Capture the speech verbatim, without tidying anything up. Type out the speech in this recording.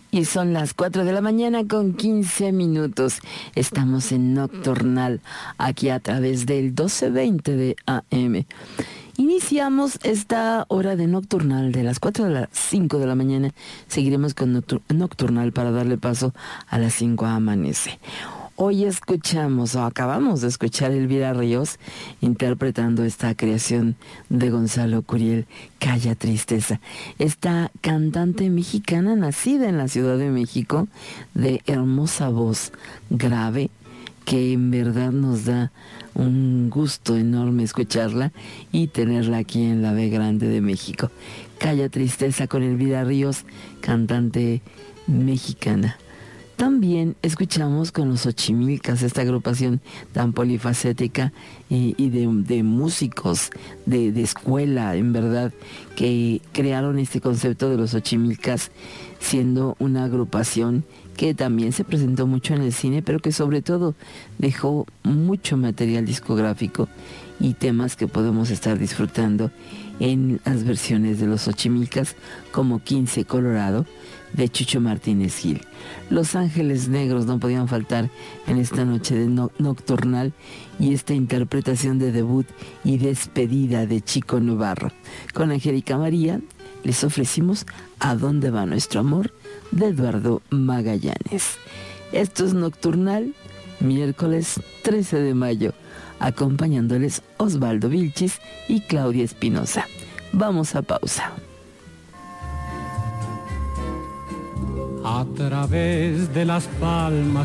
Y son las cuatro de la mañana con quince minutos. Estamos en Nocturnal, aquí a través del doce veinte de A M. Iniciamos esta hora de Nocturnal de las cuatro a las cinco de la mañana. Seguiremos con Nocturnal para darle paso a las cinco a Amanece. Hoy escuchamos, o acabamos de escuchar, Elvira Ríos interpretando esta creación de Gonzalo Curiel, Calla Tristeza. Esta cantante mexicana nacida en la Ciudad de México, de hermosa voz grave, que en verdad nos da un gusto enorme escucharla y tenerla aquí en la B Grande de México. Calla Tristeza con Elvira Ríos, cantante mexicana. También escuchamos con los Xochimilcas, esta agrupación tan polifacética y, y de, de músicos de, de escuela, en verdad, que crearon este concepto de los Xochimilcas, siendo una agrupación que también se presentó mucho en el cine, pero que sobre todo dejó mucho material discográfico y temas que podemos estar disfrutando en las versiones de los Xochimilcas, como quince Colorado, de Chucho Martínez Gil. Los Ángeles Negros no podían faltar en esta noche de no- Nocturnal, y esta interpretación de debut y despedida de Chico Novarro. Con Angélica María les ofrecimos ¿A dónde va nuestro amor?, de Eduardo Magallanes. Esto es Nocturnal, miércoles trece de mayo, acompañándoles Osvaldo Vilchis y Claudia Espinosa. Vamos a pausa. A través de las palmas